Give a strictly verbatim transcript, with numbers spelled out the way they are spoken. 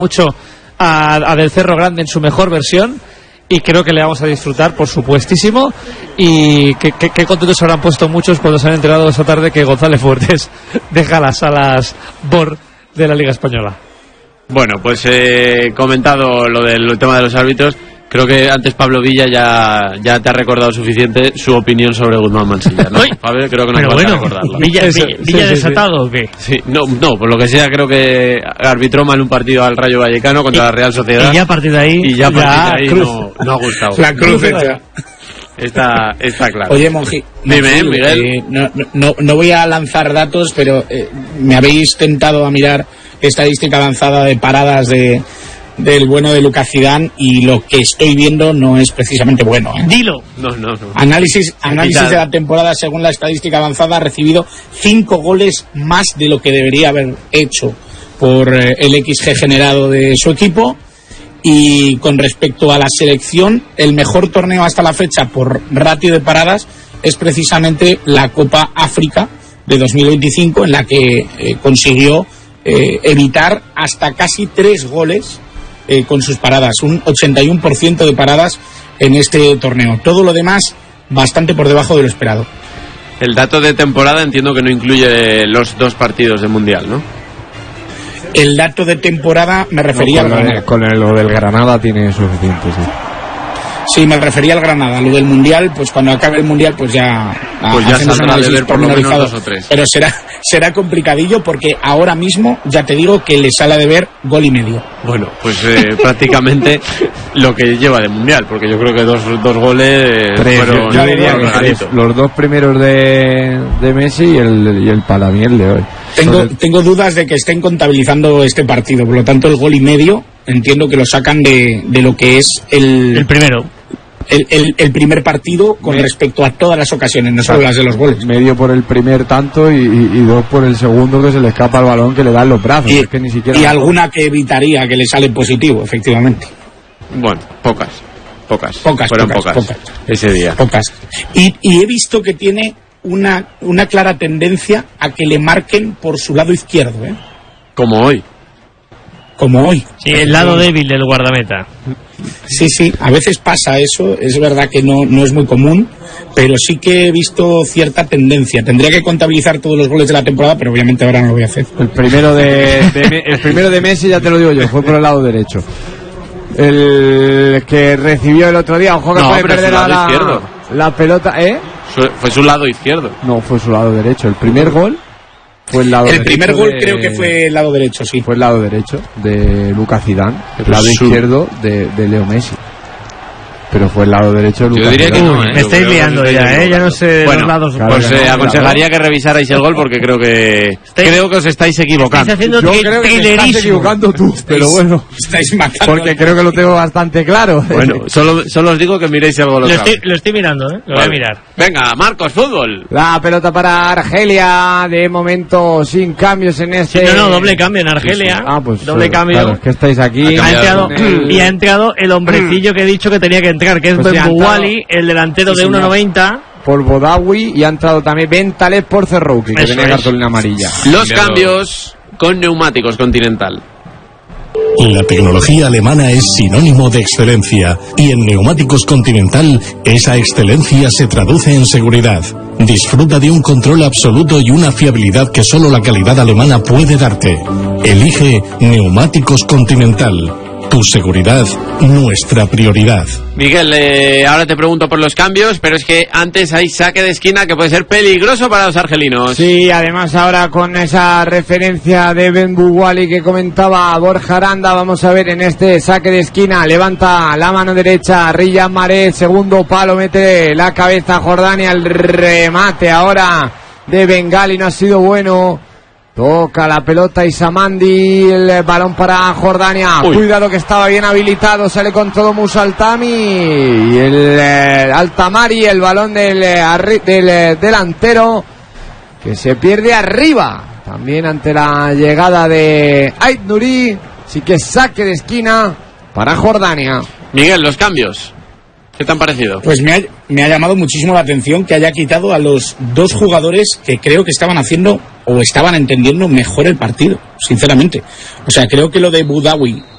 mucho a, a Del Cerro Grande en su mejor versión y creo que le vamos a disfrutar, por supuestísimo, y que, que, que contentos se habrán puesto muchos cuando se han enterado esta tarde que González Fuertes deja las salas B O R de la Liga Española. Bueno, pues he eh, comentado lo del tema de los árbitros. Creo que antes Pablo Villa ya, ya te ha recordado suficiente su opinión sobre Guzmán Mansilla, ¿no? Pablo, creo que no falta bueno, recordarlo. ¿Villa, Villa, Villa sí, sí, desatado sí. o qué? Sí, no, no, por lo que sea, creo que arbitró mal un partido al Rayo Vallecano contra y, la Real Sociedad. Y ya a partir de ahí, y ya a partir de ahí no, no ha gustado. La cruz hecha. Está, está claro. Oye, Monji, dime, Monji, Miguel. Eh, no, no, no voy a lanzar datos, pero eh, me habéis tentado a mirar estadística avanzada de paradas de del bueno de Lucas Zidane y lo que estoy viendo no es precisamente bueno, ¿eh? Dilo. No, no, no. Análisis, análisis de la temporada según la estadística avanzada, ha recibido cinco goles más de lo que debería haber hecho por eh, el equis ge generado de su equipo. Y con respecto a la selección, el mejor torneo hasta la fecha por ratio de paradas es precisamente la Copa África de dos mil veinticinco, en la que eh, consiguió eh, evitar hasta casi tres goles eh, con sus paradas, un ochenta y uno por ciento de paradas en este torneo. Todo lo demás bastante por debajo de lo esperado. El dato de temporada entiendo que no incluye los dos partidos de Mundial, ¿no? El dato de temporada me refería no, con al Granada. Con el, lo del Granada tiene suficiente, sí. Sí, me refería al Granada. Lo del Mundial, pues cuando acabe el Mundial, pues ya... Pues ya saldrá de ver por lo menos dos o tres. Pero será, será complicadillo porque ahora mismo, ya te digo, que le sale de ver gol y medio. Bueno, pues eh, prácticamente lo que lleva de Mundial, porque yo creo que dos, dos goles tres, fueron... Yo diría que tres, los dos primeros de, de Messi y el, y el Palamiel de hoy. Tengo, tengo dudas de que estén contabilizando este partido, por lo tanto el gol y medio entiendo que lo sacan de, de lo que es el... El primero. El, el, el primer partido con medio. Respecto a todas las ocasiones, no solo las de los goles. Medio por el primer tanto y, y, y dos por el segundo, que se le escapa el balón, que le dan los brazos. Y, es que ni siquiera y alguna que evitaría que le sale positivo, efectivamente. Bueno, pocas. Pocas. Pocas, Fueron pocas, pocas, pocas. Ese día. Pocas. Y, y he visto que tiene una, una clara tendencia a que le marquen por su lado izquierdo, ¿eh? Como hoy. Como hoy. Sí, el lado débil del guardameta. Sí, sí, a veces pasa eso, es verdad que no, no es muy común, pero sí que he visto cierta tendencia. Tendría que contabilizar todos los goles de la temporada, pero obviamente ahora no lo voy a hacer. El primero de, de el primero de Messi, ya te lo digo yo, fue por el lado derecho. El que recibió el otro día, ojo que no, puede perder a la, la pelota, ¿eh? Fue su lado izquierdo. No, fue su lado derecho. El primer gol fue el lado el derecho. El primer gol de, creo que fue el lado derecho, sí. Fue el lado derecho de Lucas Zidane, el lado su... izquierdo de, de Leo Messi. Pero fue el lado derecho de Lucas Yo diría Zidane. que no, ¿eh? Me estáis liando ya, ¿eh? Ya no sé bueno, los lados. Claro, pues eh, aconsejaría que revisarais el gol porque creo que ¿Estáis? creo que os estáis equivocando. Estáis haciendo Yo creo que te estás equivocando tú, pero bueno. Estáis matando. Porque creo que lo tengo bastante claro. Bueno, solo, solo os digo que miréis el gol. Lo estoy, lo estoy mirando, ¿eh? Lo vale. voy a mirar. Venga, Marcos, fútbol. La pelota para Argelia, de momento sin cambios en este... Sí, no, no, doble cambio en Argelia. Sí, sí. Ah, pues doble sí, cambio. Claro, es que estáis aquí. Ha entrado, el... Y ha entrado el hombrecillo que he dicho que tenía que entrar, que es pues Ben Bouali, el delantero sí, de uno noventa. Por Bodawi, y ha entrado también Ben Taleb por Cerrouki, que Eso tenía es. cartulina amarilla. Los Pero... cambios con neumáticos Continental. La tecnología alemana es sinónimo de excelencia y en Neumáticos Continental esa excelencia se traduce en seguridad. Disfruta de un control absoluto y una fiabilidad que solo la calidad alemana puede darte. Elige Neumáticos Continental. Tu seguridad, nuestra prioridad. Miguel, eh, ahora te pregunto por los cambios, pero es que antes hay saque de esquina que puede ser peligroso para los argelinos. Sí, además ahora con esa referencia de Ben Bouali que comentaba Borja Aranda, vamos a ver en este saque de esquina, levanta la mano derecha, Riyad Mahrez, segundo palo, mete la cabeza Jordania, el remate ahora de Bengali no ha sido bueno. Toca la pelota Isamandi, el balón para Jordania. Uy. Cuidado que estaba bien habilitado, sale con todo Musaltami y el eh, Altamari, el balón del, eh, del eh, delantero que se pierde arriba. También ante la llegada de Ait Nouri, sí que saque de esquina para Jordania. Miguel, los cambios. ¿Qué te han parecido? Pues me ha, me ha llamado muchísimo la atención que haya quitado a los dos jugadores que creo que estaban haciendo o estaban entendiendo mejor el partido, sinceramente. O sea, creo que lo de Boudawi